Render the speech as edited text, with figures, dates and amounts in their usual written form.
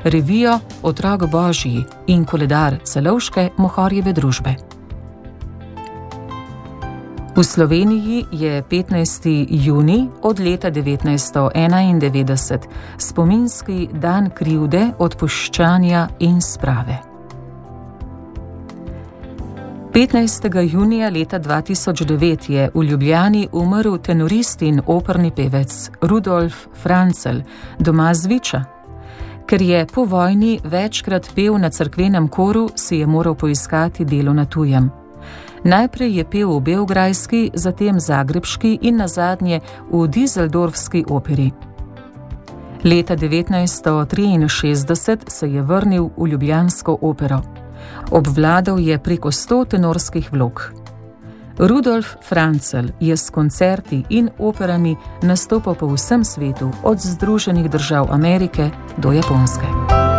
revijo Otrok Božji in koledar Celovške Mohorjeve družbe. V Sloveniji je 15. junij od leta 1991 spominski dan krivde, odpuščanja in sprave. 15. junija leta 2009 je v Ljubljani umrl tenorist in operni pevec Rudolf Francelj, doma z Viča. Ker je po vojni večkrat pel na cerkvenem koru, si je moral poiskati delo na tujem. Najprej je pel v beograjski, zatem zagrebški in nazadnje v Düsseldorfski operi. Leta 1963 se je vrnil v ljubljansko opero. Obvladal je preko 100 tenorskih vlog. Rudolf Francelj je s koncerti in operami nastopal po vsem svetu, od Združenih držav Amerike do Japonske.